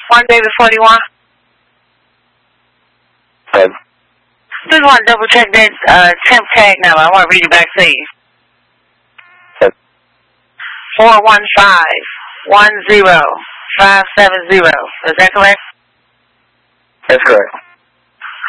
One baby 41. Good. Just want to double check that temp tag number. I want to read it back to you. Good. 415-10570. Is that correct? That's correct.